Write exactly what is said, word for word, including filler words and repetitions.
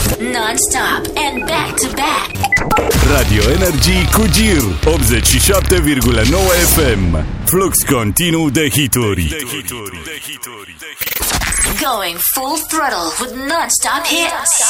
Non-stop and back-to-back. Radio Energy cu Gir optzeci și șapte virgulă nouă F M. Flux continuu de hituri. Going full throttle with non-stop hits.